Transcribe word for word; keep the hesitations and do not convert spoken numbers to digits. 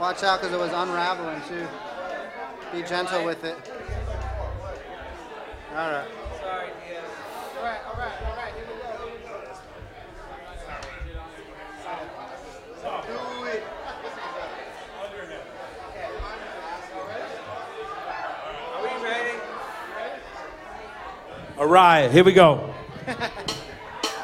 Watch out because it was unraveling too. Be gentle with it. All right. Sorry, Diaz. All right, all right, all right. Here we go. Do it. Are we ready? All right, here we go.